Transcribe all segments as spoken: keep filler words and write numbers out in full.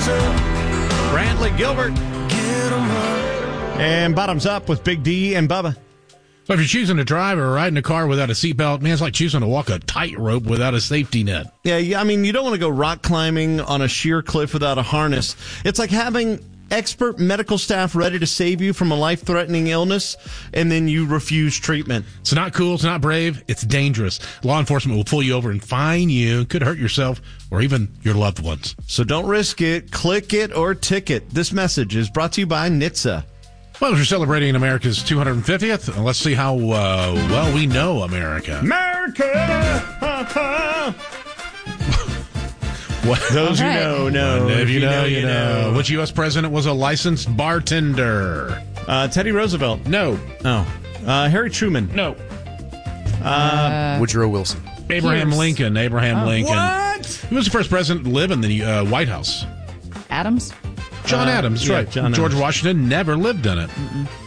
Brantley Gilbert. And Bottoms Up with Big D and Bubba. So if you're choosing to drive or ride in a car without a seatbelt, man, it's like choosing to walk a tightrope without a safety net. Yeah, yeah, I mean, you don't want to go rock climbing on a sheer cliff without a harness. It's like having expert medical staff ready to save you from a life-threatening illness, and then you refuse treatment. It's not cool. It's not brave. It's dangerous. Law enforcement will pull you over and fine you. Could hurt yourself or even your loved ones. So don't risk it. Click it or ticket. This message is brought to you by N H T S A. Well, we're celebrating America's two hundred fiftieth. Let's see how uh, well we know America. America! What? Those All right. who know, know. If you know, you know. Which U S president was a licensed bartender? Uh, Teddy Roosevelt. No. Oh. Uh, Harry Truman. No. Uh, Woodrow Wilson. Abraham Pierce. Lincoln. Abraham Oh. Lincoln. what? He was the first president to live in the uh, White House. Adams? John Uh, Adams, yeah, right. John George Adams. Washington never lived in it.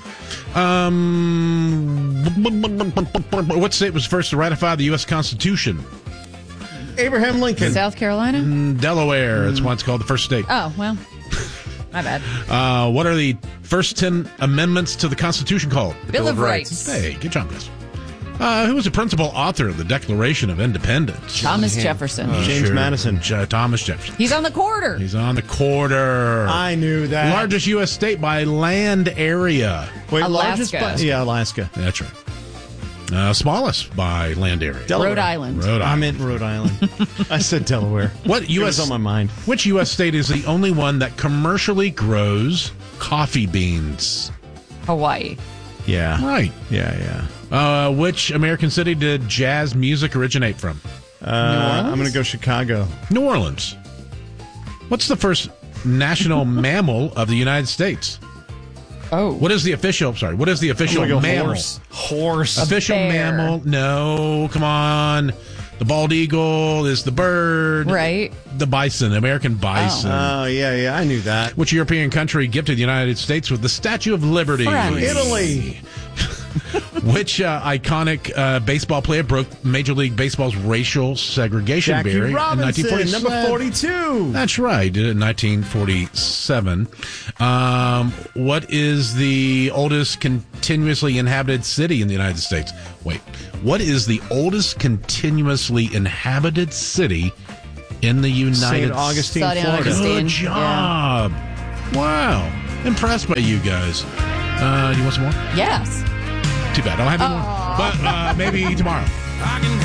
Um, what state was first to ratify the U S Constitution? Abraham Lincoln. South Carolina? Delaware. It's why it's called the first state. Oh, well. My bad. Uh, what are the first ten amendments to the Constitution called? Bill of Rights. Hey, good job, guys. Uh, who was the principal author of the Declaration of Independence? Thomas Jefferson. James Madison. J- Thomas Jefferson. He's on the quarter. He's on the quarter. I knew that. Largest U S state by land area. Wait, Alaska. largest by- yeah, Alaska. That's right. Uh, smallest by land area. Delaware. Rhode Island. Rhode I Island. meant Rhode Island. I said Delaware. What It U was S on my mind. Which U S state is the only one that commercially grows coffee beans? Hawaii. Yeah. Right. Yeah, yeah. Uh, which American city did jazz music originate from? Uh, I'm going to go Chicago. New Orleans. What's the first national mammal of the United States? Oh. What is the official? Sorry. What is the official I'm gonna go mammal? Horse. Horse. Official bear. mammal? No. Come on. The bald eagle is the bird. Right. The bison. American bison. Oh, yeah, yeah. I knew that. Which European country gifted the United States with the Statue of Liberty? France. Italy. Which uh, iconic uh, baseball player broke Major League Baseball's racial segregation Jackie barrier in Robinson, nineteen forty-seven? number forty-two. That's right. Did it in nineteen forty-seven. Um, what is the oldest continuously inhabited city in the United States? Wait. What is the oldest continuously inhabited city in the United Saint States? Augustine, Saint Florida. Augustine. Good job. Wow. Impressed by you guys. Uh, do you want some more? Yes. Too bad. I don't have any more. But uh, maybe tomorrow.